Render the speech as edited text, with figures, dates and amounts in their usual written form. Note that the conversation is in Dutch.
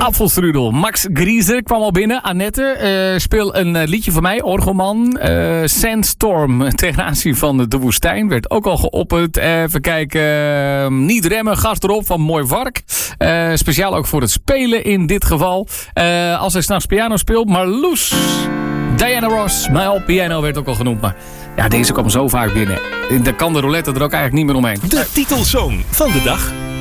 Apfelstrudel. Max Griezer kwam al binnen. Annette, speel een liedje voor mij. Orgelman. Sandstorm ten aanzien van de woestijn. Werd ook al geopperd. Even kijken. Niet remmen. Gast erop van Mooi Vark. Speciaal ook voor het spelen in dit geval. Als hij 's nachts piano speelt. Marloes. Diana Ross. My Piano werd ook al genoemd. Maar ja, deze kwam zo vaak binnen. Dan kan de roulette er ook eigenlijk niet meer omheen. De titelsong van de dag.